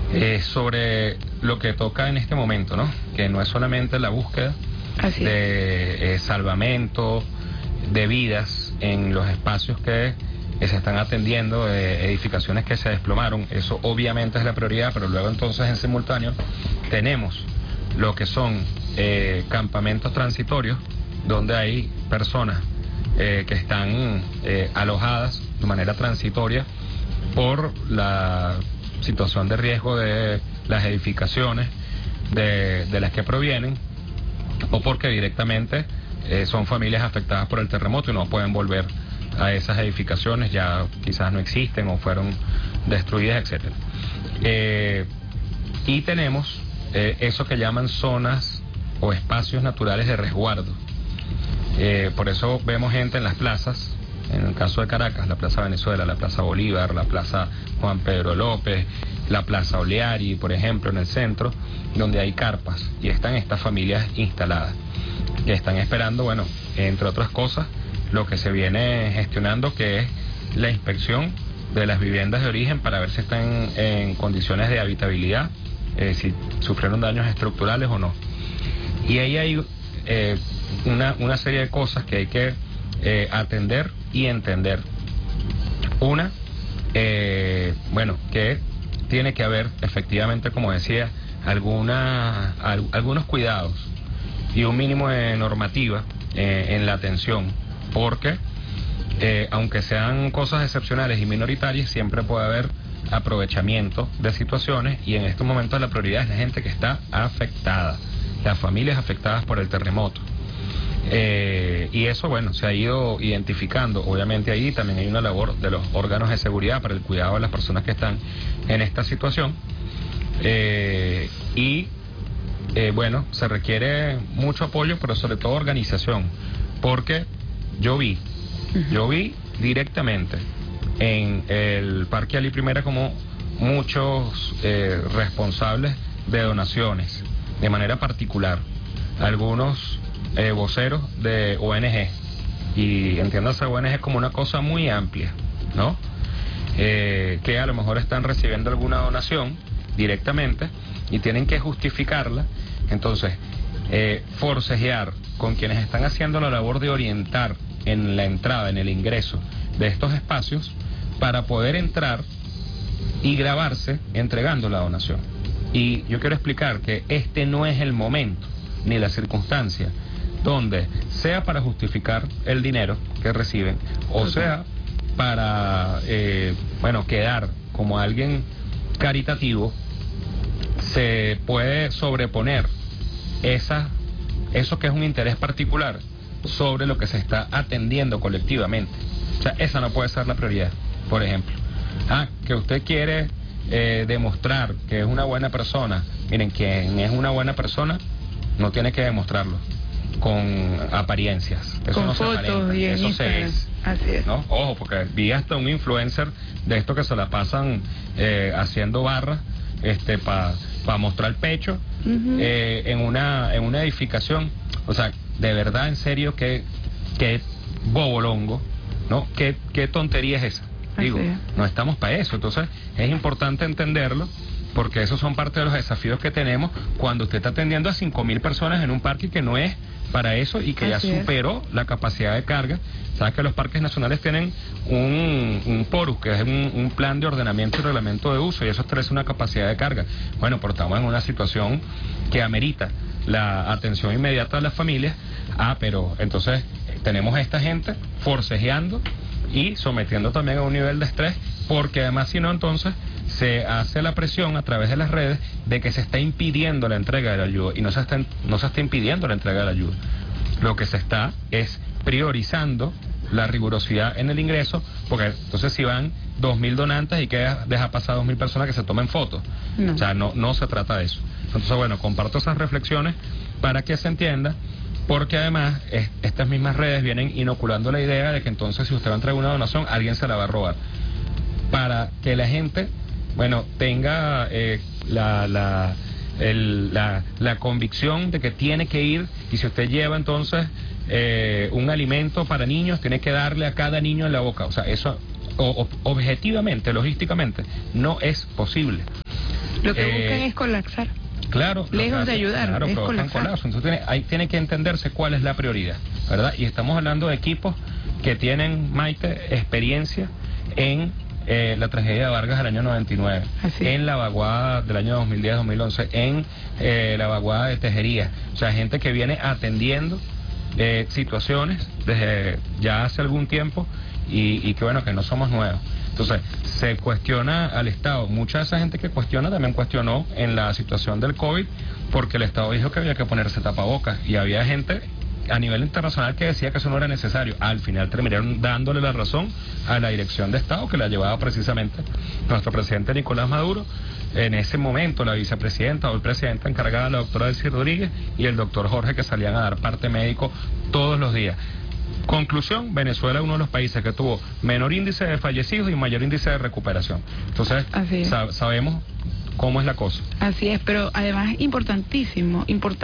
Sobre lo que toca en este momento, ¿no? Que no es solamente la búsqueda de salvamento, de vidas en los espacios que se están atendiendo, edificaciones que se desplomaron, eso obviamente es la prioridad, pero luego entonces en simultáneo tenemos lo que son campamentos transitorios, donde hay personas que están alojadas de manera transitoria por la situación de riesgo de las edificaciones de las que provienen, o porque directamente son familias afectadas por el terremoto y no pueden volver a esas edificaciones, ya quizás no existen o fueron destruidas, etcétera. Y tenemos eso que llaman zonas o espacios naturales de resguardo. Por eso vemos gente en las plazas, en el caso de Caracas, la Plaza Venezuela, la Plaza Bolívar, la Plaza Juan Pedro López, la Plaza Oleari, por ejemplo, en el centro, donde hay carpas y están estas familias instaladas, que están esperando, bueno, entre otras cosas, lo que se viene gestionando, que es la inspección de las viviendas de origen para ver si están en condiciones de habitabilidad, si sufrieron daños estructurales o no. Y ahí hay una serie de cosas que hay que atender y entender. Una, bueno, que tiene que haber efectivamente, como decía, algunos cuidados y un mínimo de normativa en la atención, porque aunque sean cosas excepcionales y minoritarias, siempre puede haber aprovechamiento de situaciones, y en estos momentos la prioridad es la gente que está afectada, las familias afectadas por el terremoto. Y eso, bueno, se ha ido identificando. Obviamente ahí también hay una labor de los órganos de seguridad para el cuidado de las personas que están en esta situación. Bueno, se requiere mucho apoyo, pero sobre todo organización, porque yo vi directamente en el Parque Ali Primera como muchos responsables de donaciones, de manera particular, algunos voceros de ONG, y entiéndase ONG como una cosa muy amplia, ¿no? Que a lo mejor están recibiendo alguna donación directamente y tienen que justificarla. Entonces, forcejear con quienes están haciendo la labor de orientar en la entrada, en el ingreso de estos espacios, para poder entrar y grabarse entregando la donación. Y yo quiero explicar que este no es el momento ni la circunstancia donde sea para justificar el dinero que reciben, o sea para quedar como alguien caritativo. Se puede sobreponer eso que es un interés particular sobre lo que se está atendiendo colectivamente. O sea, esa no puede ser la prioridad. Por ejemplo, que usted quiere demostrar que es una buena persona. Miren, quien es una buena persona no tiene que demostrarlo con apariencias. Eso con no fotos, se aparenta, eso se es. Así es. ¿No? Ojo, porque vi hasta un influencer de esto que se la pasan haciendo barras para mostrar el pecho en una edificación. O sea, de verdad, en serio, que bobolongo, ¿no? ¿Qué tontería es esa? Digo, no estamos para eso. Entonces es importante entenderlo, porque esos son parte de los desafíos que tenemos cuando usted está atendiendo a 5.000 personas en un parque que no es para eso y que ya superó la capacidad de carga. Sabes que los parques nacionales tienen un PORUS, que es un plan de ordenamiento y reglamento de uso, y eso establece una capacidad de carga. Bueno, pero estamos en una situación que amerita la atención inmediata de las familias. Pero entonces tenemos a esta gente forcejeando y sometiendo también a un nivel de estrés, porque además, si no, entonces se hace la presión a través de las redes de que se está impidiendo la entrega de la ayuda, y no se está impidiendo la entrega de la ayuda. Lo que se está es priorizando la rigurosidad en el ingreso, porque entonces si van 2.000 donantes y deja pasar 2.000 personas que se tomen fotos. O sea, no se trata de eso. Entonces, bueno, comparto esas reflexiones para que se entienda, porque además estas mismas redes vienen inoculando la idea de que entonces, si usted va a entregar una donación, alguien se la va a robar, para que la gente, bueno, tenga la convicción de que tiene que ir, y si usted lleva entonces un alimento para niños, tiene que darle a cada niño en la boca. O sea, eso objetivamente, logísticamente, no es posible. Lo que buscan es colapsar. Claro, lejos de ayudar, claro, es provocan colapso. Entonces ahí tiene que entenderse cuál es la prioridad, ¿verdad? Y estamos hablando de equipos que tienen, Maite, experiencia en la tragedia de Vargas del año 99, en la vaguada del año 2010-2011, en la vaguada de Tejería. O sea, gente que viene atendiendo situaciones desde ya hace algún tiempo y que bueno, que no somos nuevos. Entonces, se cuestiona al Estado. Mucha de esa gente que cuestiona también cuestionó en la situación del COVID, porque el Estado dijo que había que ponerse tapabocas, y había gente a nivel internacional que decía que eso no era necesario. Al final terminaron dándole la razón a la dirección de Estado, que la llevaba precisamente nuestro presidente Nicolás Maduro, en ese momento la vicepresidenta o el presidente encargada, la doctora Delcy Rodríguez, y el doctor Jorge, que salían a dar parte médico todos los días. Conclusión, Venezuela es uno de los países que tuvo menor índice de fallecidos y mayor índice de recuperación. Entonces, sabemos cómo es la cosa. Así es, pero además importantísimo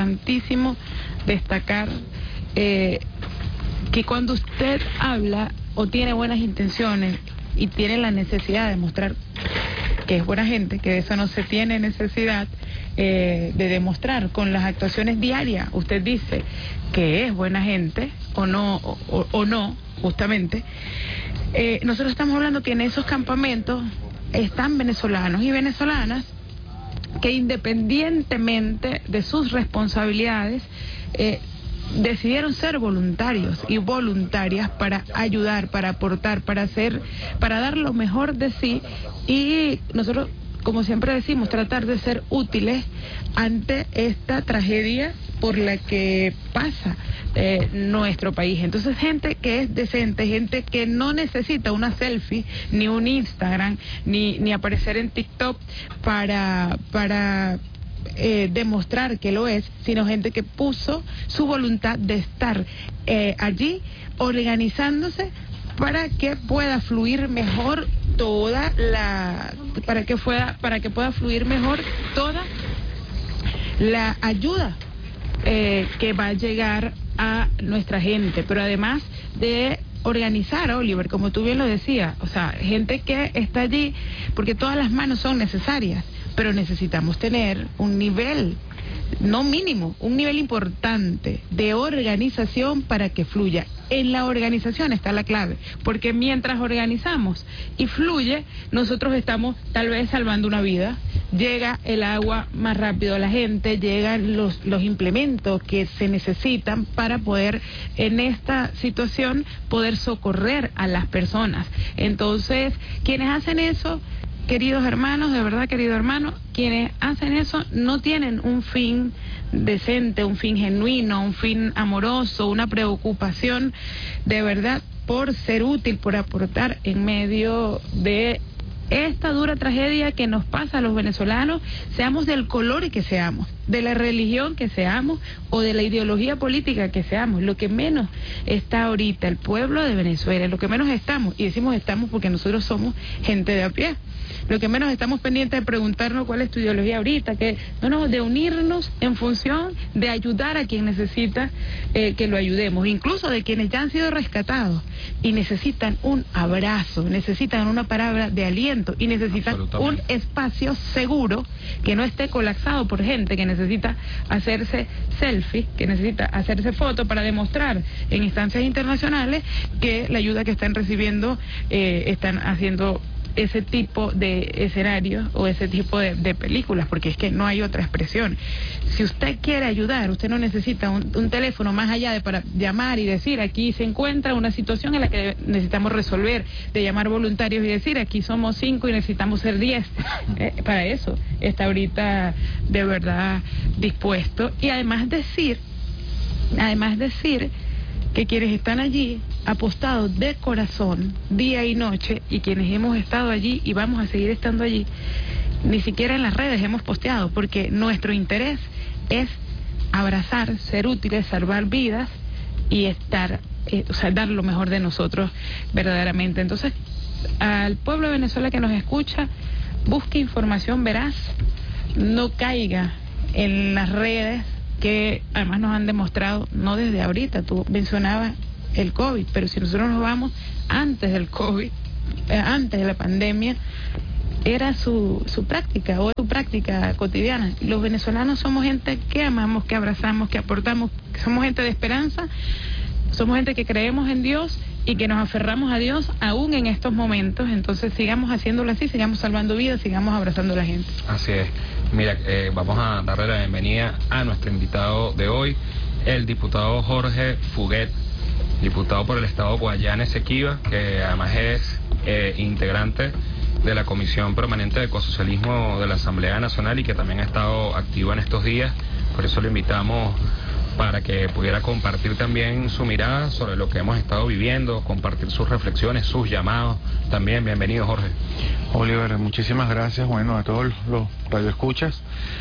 destacar que cuando usted habla o tiene buenas intenciones y tiene la necesidad de mostrar que es buena gente, que de eso no se tiene necesidad de demostrar con las actuaciones diarias. Usted dice que es buena gente o no, justamente. Nosotros estamos hablando que en esos campamentos están venezolanos y venezolanas que, independientemente de sus responsabilidades, decidieron ser voluntarios y voluntarias para ayudar, para aportar, para dar lo mejor de sí, y nosotros, como siempre decimos, tratar de ser útiles ante esta tragedia por la que pasa nuestro país. Entonces, gente que es decente, gente que no necesita una selfie, ni un Instagram, ni aparecer en TikTok para demostrar que lo es, sino gente que puso su voluntad de estar allí organizándose para que pueda fluir mejor para que pueda fluir mejor toda la ayuda que va a llegar a nuestra gente. Pero además de organizar, Oliver, como tú bien lo decías, o sea, gente que está allí porque todas las manos son necesarias, pero necesitamos tener un nivel, no mínimo, un nivel importante de organización para que fluya. En la organización está la clave, porque mientras organizamos y fluye, nosotros estamos tal vez salvando una vida. Llega el agua más rápido a la gente, llegan los implementos que se necesitan para poder, en esta situación, poder socorrer a las personas. Entonces, quienes hacen eso, queridos hermanos, de verdad, querido hermano, quienes hacen eso no tienen un fin decente, un fin genuino, un fin amoroso, una preocupación de verdad por ser útil, por aportar en medio de esta dura tragedia que nos pasa a los venezolanos, seamos del color que seamos, de la religión que seamos o de la ideología política que seamos. Lo que menos está ahorita el pueblo de Venezuela, lo que menos estamos, y decimos estamos porque nosotros somos gente de a pie, lo que menos estamos pendientes de preguntarnos cuál es tu ideología ahorita, de unirnos en función de ayudar a quien necesita que lo ayudemos, incluso de quienes ya han sido rescatados y necesitan un abrazo, necesitan una palabra de aliento y necesitan un espacio seguro que no esté colapsado por gente que necesita hacerse selfie, que necesita hacerse foto para demostrar en instancias internacionales que la ayuda que están recibiendo están haciendo ese tipo de escenarios o ese tipo de películas, porque es que no hay otra expresión. Si usted quiere ayudar, usted no necesita un teléfono más allá de para llamar y decir aquí se encuentra una situación en la que necesitamos resolver, de llamar voluntarios y decir aquí somos 5 y necesitamos ser 10. Para eso está ahorita de verdad dispuesto. Y además decir que quienes están allí apostados de corazón día y noche, y quienes hemos estado allí y vamos a seguir estando allí, ni siquiera en las redes hemos posteado, porque nuestro interés es abrazar, ser útiles, salvar vidas y estar, dar lo mejor de nosotros verdaderamente. Entonces, al pueblo de Venezuela que nos escucha, busque información veraz, no caiga en las redes que además nos han demostrado, no desde ahorita, tú mencionabas el COVID, pero si nosotros nos vamos antes del COVID, antes de la pandemia, era su práctica o su práctica cotidiana. Los venezolanos somos gente que amamos, que abrazamos, que aportamos, somos gente de esperanza, somos gente que creemos en Dios y que nos aferramos a Dios aún en estos momentos. Entonces sigamos haciéndolo así, sigamos salvando vidas, sigamos abrazando a la gente. Así es. Mira, vamos a darle la bienvenida a nuestro invitado de hoy, el diputado Jorge Fuguet, diputado por el estado Guayana Esequiba, que además es integrante de la Comisión Permanente de Ecosocialismo de la Asamblea Nacional y que también ha estado activo en estos días. Por eso lo invitamos para que pudiera compartir también su mirada sobre lo que hemos estado viviendo, compartir sus reflexiones, sus llamados. También, bienvenido, Jorge. Oliver, muchísimas gracias. Bueno, a todos los radioescuchas.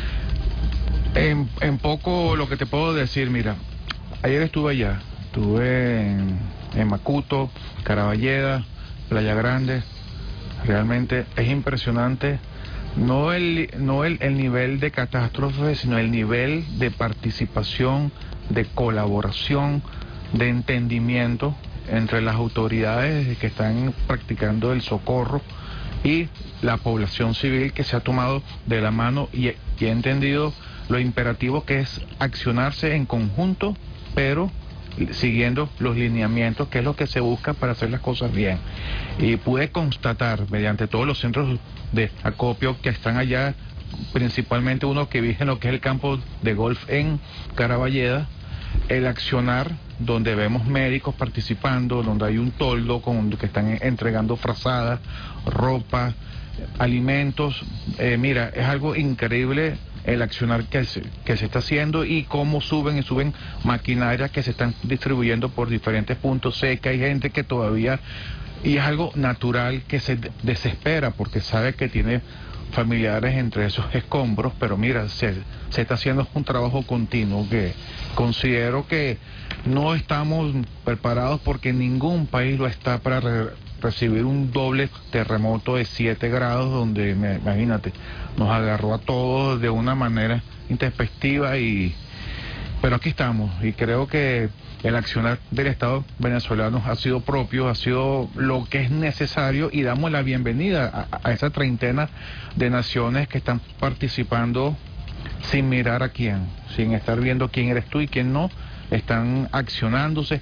En poco lo que te puedo decir, mira, ayer estuve allá, estuve en Macuto, Caraballeda, Playa Grande. Realmente es impresionante, no el nivel de catástrofe, sino el nivel de participación, de colaboración, de entendimiento entre las autoridades que están practicando el socorro y la población civil, que se ha tomado de la mano y ha entendido lo imperativo que es accionarse en conjunto, pero siguiendo los lineamientos, que es lo que se busca para hacer las cosas bien. Y pude constatar, mediante todos los centros de acopio que están allá, principalmente uno que vi en lo que es el campo de golf en Caraballeda, el accionar donde vemos médicos participando, donde hay un toldo que están entregando frazadas, ropa, alimentos. Mira, es algo increíble el accionar que se está haciendo y cómo suben maquinarias que se están distribuyendo por diferentes puntos. Sé que hay gente que todavía, y es algo natural, que se desespera porque sabe que tiene familiares entre esos escombros, pero mira, se está haciendo un trabajo continuo que considero que no estamos preparados, porque ningún país lo está para recibir un doble terremoto de 7 grados, donde, imagínate, nos agarró a todos de una manera intempestiva, pero aquí estamos, y creo que el accionar del Estado venezolano ha sido propio, ha sido lo que es necesario, y damos la bienvenida a esa treintena de naciones que están participando sin mirar a quién, sin estar viendo quién eres tú y quién no, están accionándose.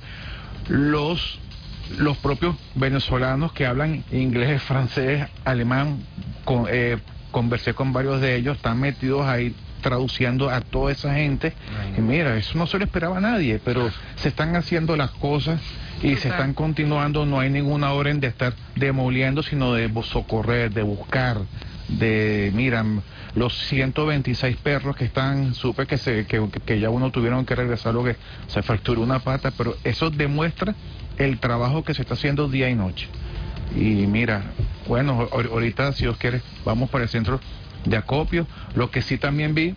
Los propios venezolanos que hablan inglés, francés, alemán, conversé con varios de ellos, están metidos ahí traduciendo a toda esa gente. Y mira, eso no se lo esperaba a nadie, pero se están haciendo las cosas y se están continuando. No hay ninguna orden de estar demoliendo, sino de socorrer, de buscar, mira, los 126 perros que están, supe que ya uno tuvieron que regresar, lo que se fracturó una pata, pero eso demuestra el trabajo que se está haciendo día y noche. Y mira, bueno, ahorita, si Dios quiere, vamos para el centro de acopio. Lo que sí también vi,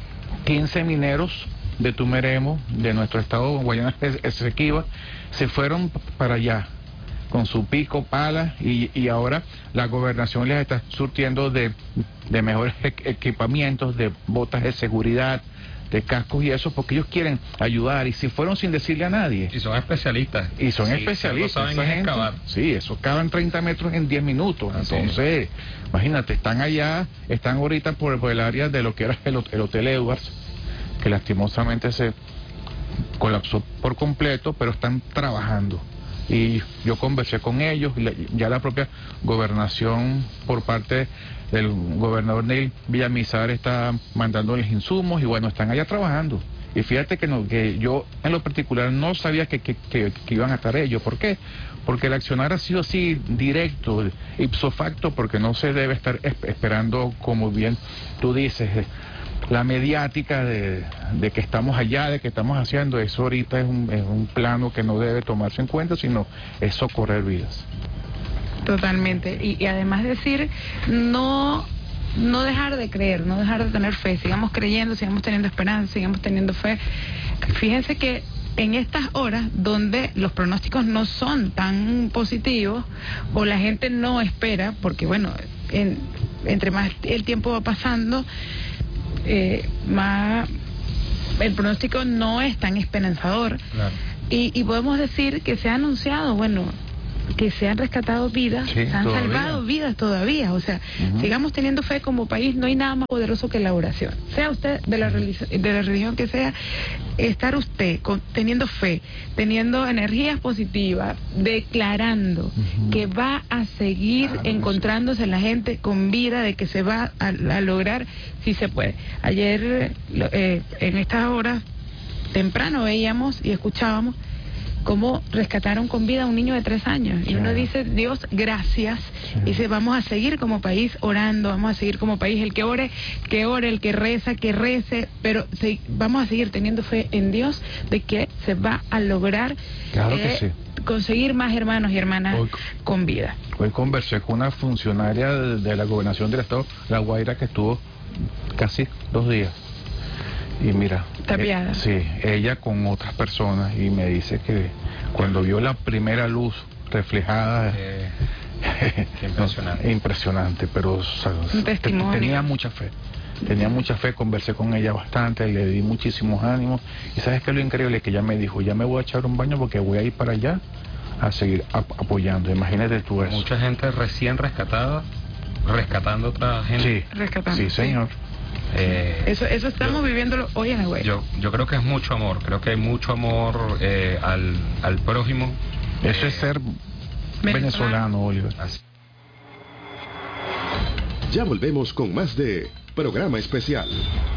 15 mineros de Tumeremo, de nuestro estado Guayana Esequiba, se fueron para allá con su pico, pala, y ahora la gobernación les está surtiendo de mejores equipamientos, de botas de seguridad, de cascos y eso, porque ellos quieren ayudar, y si fueron sin decirle a nadie. Y son especialistas. Y son especialistas. Saben es excavar. Sí, eso cavan 30 metros en 10 minutos. Así entonces, imagínate, están allá, están ahorita por el área de lo que era el Hotel Edwards, que lastimosamente se colapsó por completo, pero están trabajando. Y yo conversé con ellos, y ya la propia gobernación, por parte del gobernador Neil Villamizar, está mandándoles insumos, y bueno, están allá trabajando. Y fíjate que yo en lo particular no sabía que iban a estar ellos. ¿Por qué? Porque el accionar ha sido así directo, ipso facto, porque no se debe estar esperando, como bien tú dices, la mediática de que estamos allá, de que estamos haciendo. Eso ahorita es un plano que no debe tomarse en cuenta, sino es socorrer vidas. Totalmente. Y además decir, no dejar de creer, no dejar de tener fe. Sigamos creyendo, sigamos teniendo esperanza, sigamos teniendo fe. Fíjense que en estas horas donde los pronósticos no son tan positivos, o la gente no espera, porque bueno, entre más el tiempo va pasando, más el pronóstico no es tan esperanzador. Claro. Y podemos decir que se ha anunciado, bueno, que se han rescatado vidas, Sí, se han todavía. salvado vidas todavía. O sea, sigamos teniendo fe como país. No hay nada más poderoso que la oración. Sea usted de la religión que sea, estar usted teniendo fe, teniendo energías positivas, declarando que va a seguir encontrándose la gente con vida, de que se va a lograr, si se puede. Ayer, en estas horas, temprano veíamos y escuchábamos cómo rescataron con vida a un niño de 3 años. Y uno dice, Dios, gracias. Y dice, vamos a seguir como país orando, vamos a seguir como país. El que ore, el que reza, que rece. Pero vamos a seguir teniendo fe en Dios de que se va a lograr conseguir más hermanos y hermanas con vida. Hoy conversé con una funcionaria de la gobernación del estado, La Guaira, que estuvo casi 2 días. Y mira, tapiada. Sí, ella con otras personas, y me dice que cuando vio la primera luz reflejada, impresionante. Impresionante, pero o sea, tenía mucha fe, conversé con ella bastante, le di muchísimos ánimos, y sabes que lo increíble es que ella me dijo, ya me voy a echar un baño porque voy a ir para allá a seguir apoyando. Imagínate tú eso. Mucha gente recién rescatada, rescatando a otra gente. Sí, señor. Eso estamos viviéndolo hoy en la web. Yo creo que es mucho amor, creo que hay mucho amor al prójimo. Eso es ser venezolano, Oliver. Así. Ya volvemos con más de Programa Especial.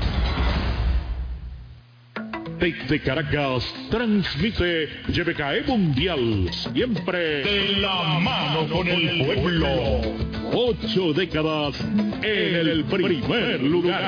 Desde Caracas transmite YBKE Mundial, siempre de la mano con el pueblo. 8 décadas en el primer lugar.